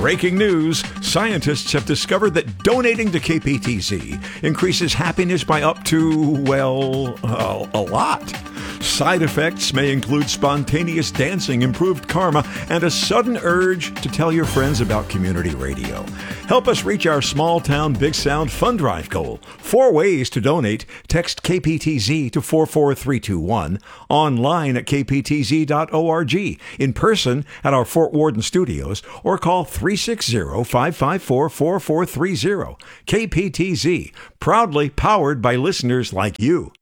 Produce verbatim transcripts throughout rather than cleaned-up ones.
Breaking news, scientists have discovered that donating to K P T Z increases happiness by up to, well, uh, a lot. Side effects may include spontaneous dancing, improved karma, and a sudden urge to tell your friends about community radio. Help us reach our small town Big Sound fund drive goal. Four ways to donate. Text K P T Z to four four three two one, online at k p t z dot org, in person at our Fort Worden studios, or call three six zero, five five four, four four three zero. K P T Z, proudly powered by listeners like you.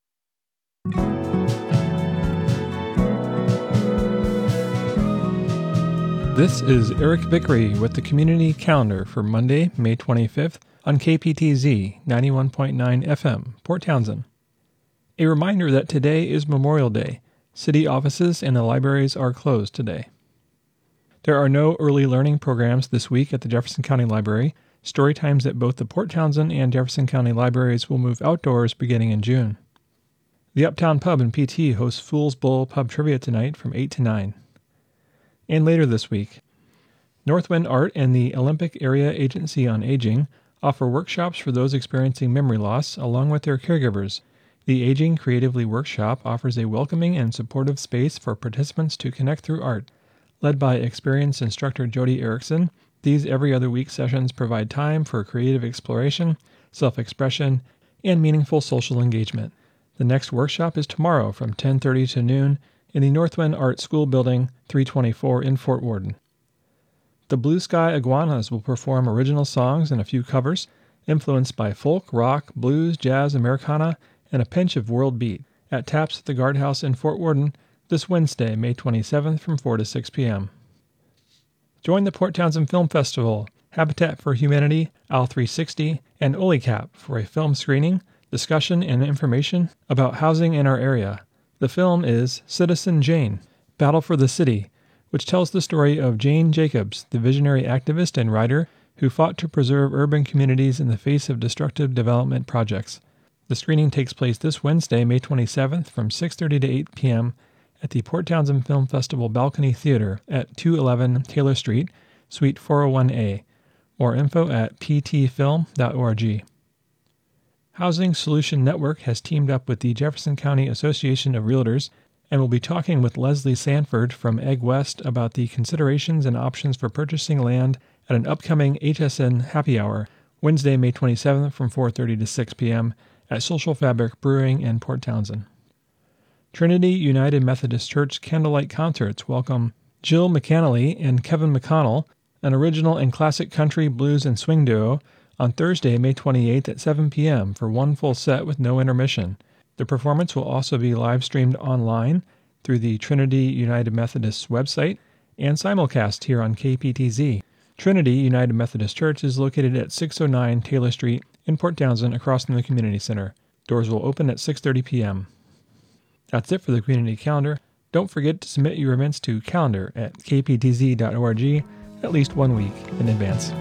This is Eric Vickery with the Community Calendar for Monday, May twenty-fifth on K P T Z ninety-one point nine F M, Port Townsend. A reminder that today is Memorial Day. City offices and the libraries are closed today. There are no early learning programs this week at the Jefferson County Library. Story times at both the Port Townsend and Jefferson County Libraries will move outdoors beginning in June. The Uptown Pub in P T hosts Fool's Bowl Pub Trivia tonight from eight to nine. And later this week, Northwind Art and the Olympic Area Agency on Aging offer workshops for those experiencing memory loss along with their caregivers. The Aging Creatively Workshop offers a welcoming and supportive space for participants to connect through art. Led by experienced instructor Jody Erickson, these every other week sessions provide time for creative exploration, self-expression, and meaningful social engagement. The next workshop is tomorrow from ten thirty to noon in the Northwind Art School Building, three twenty-four in Fort Worden. The Blue Sky Iguanas will perform original songs and a few covers, influenced by folk, rock, blues, jazz, Americana, and a pinch of world beat, at Taps at the Guardhouse in Fort Worden this Wednesday, May twenty-seventh from four to six p.m. Join the Port Townsend Film Festival, Habitat for Humanity, O W L three sixty, and OLICAP for a film screening, discussion, and information about housing in our area. The film is Citizen Jane, Battle for the City, which tells the story of Jane Jacobs, the visionary activist and writer who fought to preserve urban communities in the face of destructive development projects. The screening takes place this Wednesday, May twenty-seventh from six thirty to eight p.m. at the Port Townsend Film Festival Balcony Theater at two eleven Taylor Street, Suite four oh one A. More info at p t film dot org. Housing Solution Network has teamed up with the Jefferson County Association of Realtors and will be talking with Leslie Sanford from Egg West about the considerations and options for purchasing land at an upcoming H S N Happy Hour, Wednesday, May twenty-seventh from four thirty to six p.m. at Social Fabric Brewing in Port Townsend. Trinity United Methodist Church Candlelight Concerts welcome Jill McAnally and Kevin McConnell, an original and classic country, blues, and swing duo, on Thursday, May twenty-eighth at seven p.m. for one full set with no intermission. The performance will also be live-streamed online through the Trinity United Methodist website and simulcast here on K P T Z. Trinity United Methodist Church is located at six oh nine Taylor Street in Port Townsend across from the Community Center. Doors will open at six thirty p.m. That's it for the Community Calendar. Don't forget to submit your events to calendar at k p t z dot org at least one week in advance.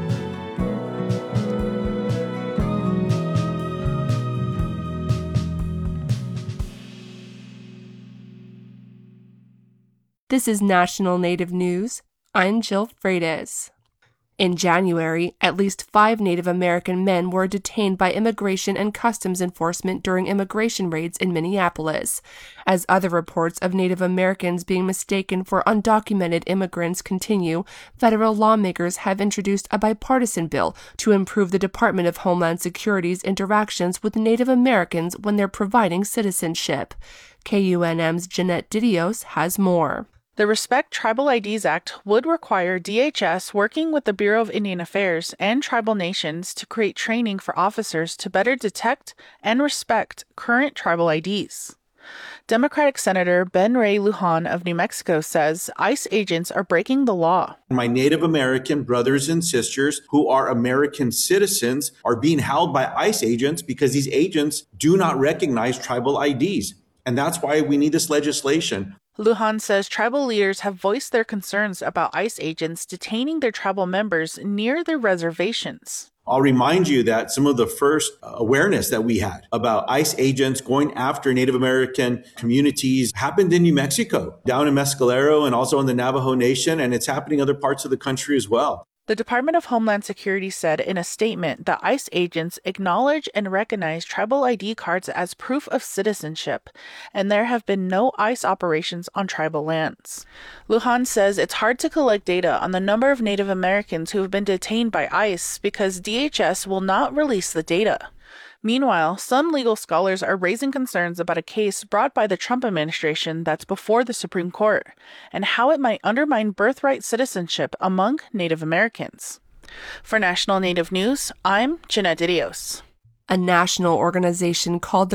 This is National Native News. I'm Jill Freitas. In January, at least five Native American men were detained by Immigration and Customs Enforcement during immigration raids in Minneapolis. As other reports of Native Americans being mistaken for undocumented immigrants continue, federal lawmakers have introduced a bipartisan bill to improve the Department of Homeland Security's interactions with Native Americans when they're providing citizenship. K U N M's Jeanette Didios has more. The Respect Tribal I Ds Act would require D H S working with the Bureau of Indian Affairs and tribal nations to create training for officers to better detect and respect current tribal I Ds. Democratic Senator Ben Ray Lujan of New Mexico says ICE agents are breaking the law. My Native American brothers and sisters who are American citizens are being held by ICE agents because these agents do not recognize tribal I Ds. And that's why we need this legislation. Lujan says tribal leaders have voiced their concerns about ICE agents detaining their tribal members near their reservations. I'll remind you that some of the first awareness that we had about ICE agents going after Native American communities happened in New Mexico, down in Mescalero and also in the Navajo Nation, and it's happening in other parts of the country as well. The Department of Homeland Security said in a statement that ICE agents acknowledge and recognize tribal I D cards as proof of citizenship, and there have been no ICE operations on tribal lands. Lujan says it's hard to collect data on the number of Native Americans who have been detained by ICE because D H S will not release the data. Meanwhile, some legal scholars are raising concerns about a case brought by the Trump administration that's before the Supreme Court and how it might undermine birthright citizenship among Native Americans. For National Native News, I'm Jeanette Didios. A national organization called the